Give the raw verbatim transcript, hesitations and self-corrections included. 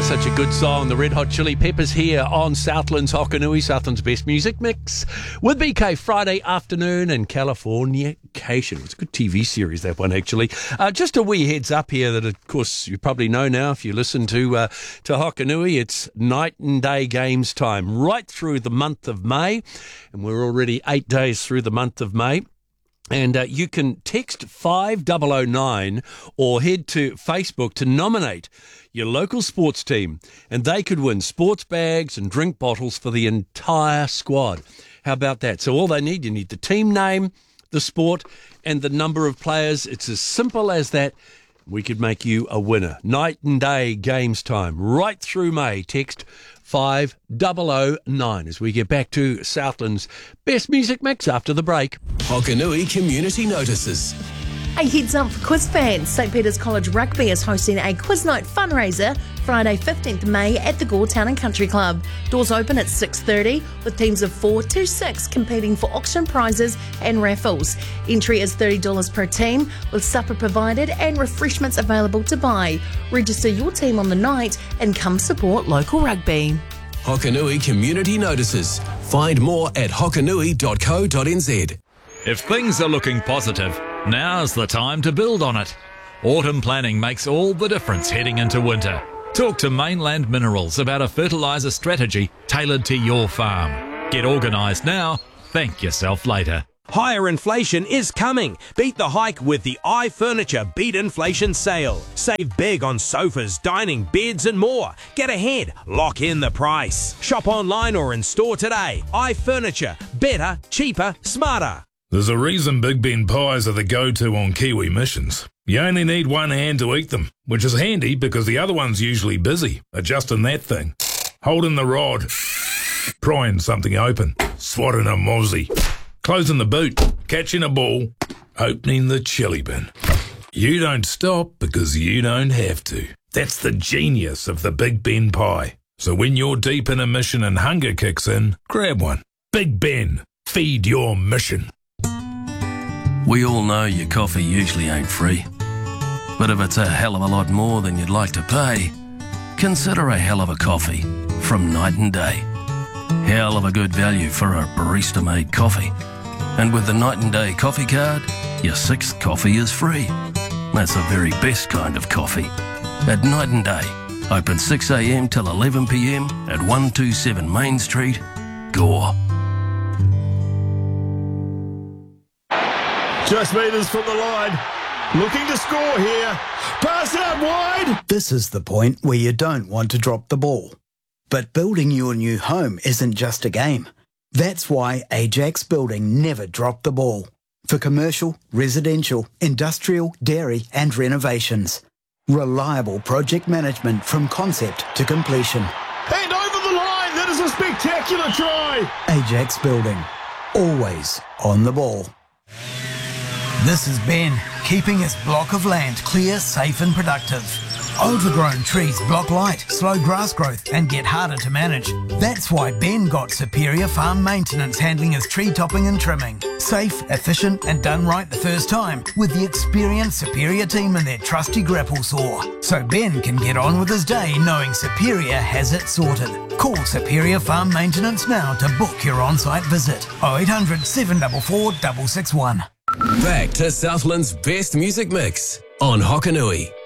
Ah, such a good song. The Red Hot Chili Peppers here on Southland's Hokanui, Southland's best music mix, with B K Friday afternoon and Californication. It's a good T V series, that one, actually. Uh, just a wee heads up here that, of course, you probably know now if you listen to uh, to Hokanui. It's night and day games time right through the month of May, and we're already eight days through the month of May. And uh, you can text five oh oh nine or head to Facebook to nominate your local sports team, and they could win sports bags and drink bottles for the entire squad. How about that? So all they need, you need the team name, the sport, and the number of players. It's as simple as that. We could make you a winner. Night and day games time right through May. Text five oh oh nine as we get back to Southland's best music mix after the break. Hokanui Community Notices. A heads up for quiz fans. St Peter's College Rugby is hosting a quiz night fundraiser Friday fifteenth of May at the Gore Town and Country Club. Doors open at six thirty with teams of four to six competing for auction prizes and raffles. Entry is thirty dollars per team with supper provided and refreshments available to buy. Register your team on the night and come support local rugby. Hokanui Community Notices. Find more at hokanui dot co dot n z. If things are looking positive, now's the time to build on it. Autumn planning makes all the difference heading into winter. Talk to Mainland Minerals about a fertiliser strategy tailored to your farm. Get organised now, thank yourself later. Higher inflation is coming. Beat the hike with the iFurniture Beat Inflation Sale. Save big on sofas, dining, beds and more. Get ahead. Lock in the price. Shop online or in store today. iFurniture. Better, cheaper, smarter. There's a reason Big Ben pies are the go-to on Kiwi missions. You only need one hand to eat them, which is handy because the other one's usually busy adjusting that thing, holding the rod, prying something open, swatting a mozzie, closing the boot, catching a ball, opening the chili bin. You don't stop because you don't have to. That's the genius of the Big Ben pie. So when you're deep in a mission and hunger kicks in, grab one. Big Ben, feed your mission. We all know your coffee usually ain't free. But if it's a hell of a lot more than you'd like to pay, consider a hell of a coffee from Night and Day. Hell of a good value for a barista-made coffee. And with the Night and Day coffee card, your sixth coffee is free. That's the very best kind of coffee. At Night and Day, open six a m till eleven p m at one twenty-seven Main Street, Gore. Just metres from the line. Looking to score here. Pass out wide. This is the point where you don't want to drop the ball. But building your new home isn't just a game. That's why Ajax Building never dropped the ball. For commercial, residential, industrial, dairy and renovations. Reliable project management from concept to completion. And over the line. That is a spectacular try. Ajax Building. Always on the ball. This is Ben, keeping his block of land clear, safe and productive. Overgrown trees block light, slow grass growth and get harder to manage. That's why Ben got Superior Farm Maintenance handling his tree topping and trimming. Safe, efficient and done right the first time with the experienced Superior team and their trusty grapple saw. So Ben can get on with his day knowing Superior has it sorted. Call Superior Farm Maintenance now to book your on-site visit. oh eight hundred, seven four four, six six one. Back to Southland's best music mix on Hokanui.